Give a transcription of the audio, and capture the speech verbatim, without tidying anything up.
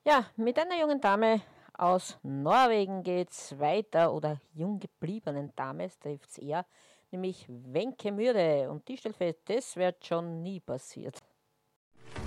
Ja, mit einer jungen Dame aus Norwegen geht's weiter oder jung gebliebenen Dame, es trifft's eher, nämlich Wenke Mürde. Und die stellt fest, das wird schon nie passiert.